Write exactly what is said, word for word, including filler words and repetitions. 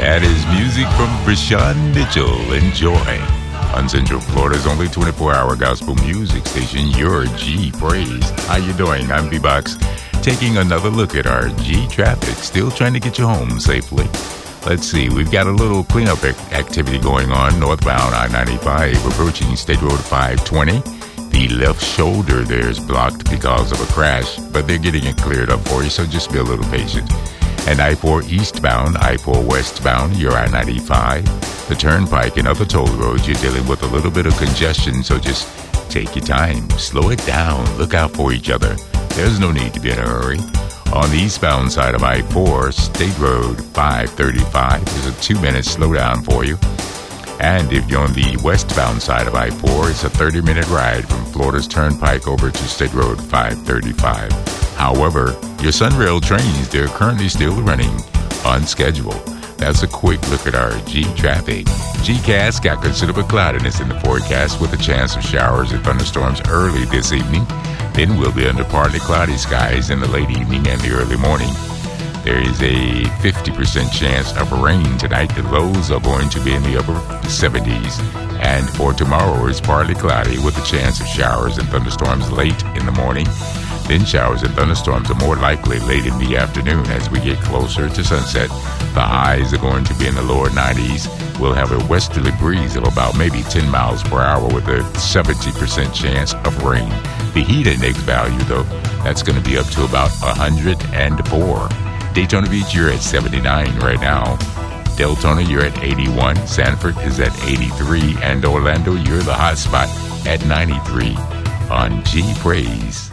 That is music from Brashawn Mitchell. Enjoy. On Central Florida's only twenty-four hour gospel music station, your G Praise. How you doing? I'm B-Box, taking another look at our G traffic, still trying to get you home safely. Let's see, we've got a little cleanup activity going on northbound I ninety-five, approaching State Road five twenty. The left shoulder there is blocked because of a crash, but they're getting it cleared up for you, so just be a little patient. And I four eastbound, I four westbound, you're I ninety-five. The turnpike and other toll roads, you're dealing with a little bit of congestion, so just take your time, slow it down, look out for each other. There's no need to be in a hurry. On the eastbound side of I four, State Road five thirty-five, there's a two-minute slowdown for you. And if you're on the westbound side of I four, it's a thirty-minute ride from Florida's Turnpike over to State Road five thirty-five. However, your Sunrail trains, they're currently still running on schedule. That's a quick look at our G traffic. G-Cast got considerable cloudiness in the forecast with a chance of showers and thunderstorms early this evening. Then we'll be under partly cloudy skies in the late evening and the early morning. There is a fifty percent chance of rain tonight. The lows are going to be in the upper seventies. And for tomorrow, it's partly cloudy with a chance of showers and thunderstorms late in the morning. Then showers and thunderstorms are more likely late in the afternoon as we get closer to sunset. The highs are going to be in the lower nineties. We'll have a westerly breeze of about maybe ten miles per hour with a seventy percent chance of rain. The heat index value, though, that's going to be up to about one hundred four. Daytona Beach, you're at seventy-nine right now. Deltona, you're at eighty-one. Sanford is at eighty-three. And Orlando, you're the hot spot at ninety-three on G Praise.